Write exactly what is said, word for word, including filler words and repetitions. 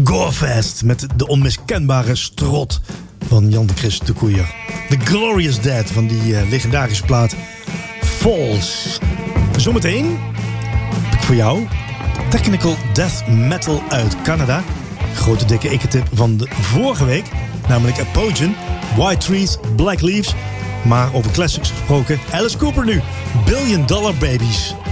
Gorefest met de onmiskenbare strot van Jan de Chris de Koeier. The Glorious Dead van die uh, legendarische plaat Falls. Zometeen heb ik voor jou Technical Death Metal uit Canada. Grote dikke ikke-tip van de vorige week, namelijk Apogean, White Trees, Black Leaves. Maar over classics gesproken, Alice Cooper nu, Billion Dollar Babies.